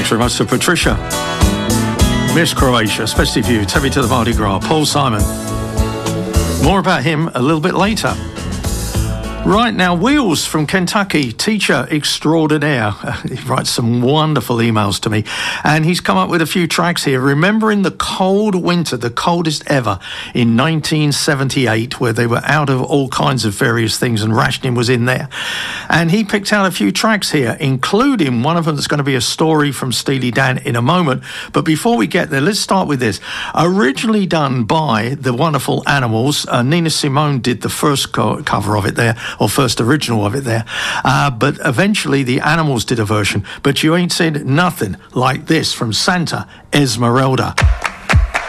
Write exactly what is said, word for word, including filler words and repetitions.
very much to Patricia. Miss Croatia, especially for you. Take me to the Mardi Gras. Paul Simon. More about him a little bit later. Right now, Wheels from Kentucky, teacher extraordinaire. He writes some wonderful emails to me. And he's come up with a few tracks here. Remembering the cold winter, the coldest ever, in nineteen seventy-eight, where they were out of all kinds of various things and rationing was in there. And he picked out a few tracks here, including one of them that's going to be a story from Steely Dan in a moment. But before we get there, let's start with this. Originally done by the wonderful Animals, uh, Nina Simone did the first co- cover of it there, or first original of it there. Uh, but eventually the Animals did a version. But you ain't seen nothing like this from Santa Esmeralda.